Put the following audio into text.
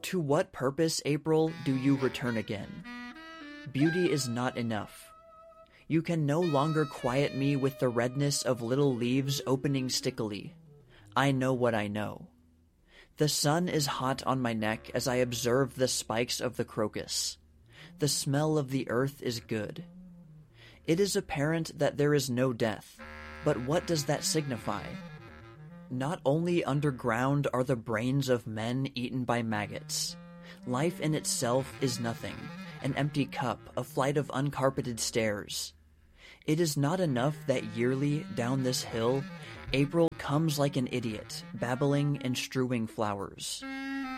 To what purpose, April, do you return again? Beauty is not enough. You can no longer quiet me with the redness of little leaves opening stickily. I know what I know. The sun is hot on my neck as I observe the spikes of the crocus. The smell of the earth is good. It is apparent that there is no death, but what does that signify? Not only underground are the brains of men eaten by maggots. Life in itself is nothing, an empty cup, a flight of uncarpeted stairs. It is not enough that yearly, down this hill, April comes like an idiot, babbling and strewing flowers.